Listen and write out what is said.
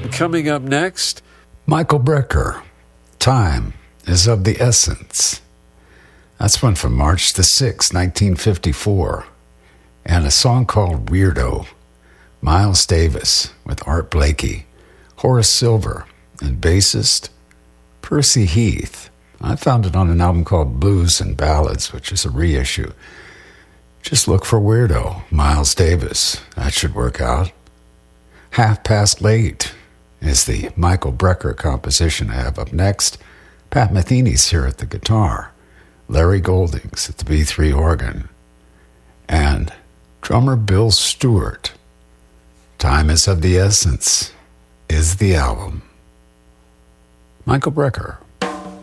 Coming up next, Michael Brecker, Time is of the Essence. That's one from March the 6th, 1954. And a song called Weirdo, Miles Davis with Art Blakey, Horace Silver, and bassist Percy Heath. I found it on an album called Blues and Ballads, which is a reissue. Just look for Weirdo, Miles Davis. That should work out. Half Past Late is the Michael Brecker composition I have up next. Pat Metheny's here at the guitar. Larry Goldings at the B3 organ. And drummer Bill Stewart. Time is of the Essence is the album. Michael Brecker.